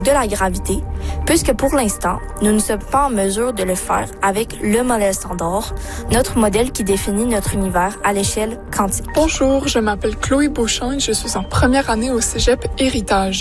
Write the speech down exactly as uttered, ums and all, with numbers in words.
de la gravité, puisque pour l'instant, nous ne sommes pas en mesure de le faire avec le modèle standard, notre modèle qui définit notre univers à l'échelle quantique. Bonjour, je m'appelle Chloé Beauchamp et je suis en première année au Cégep Héritage.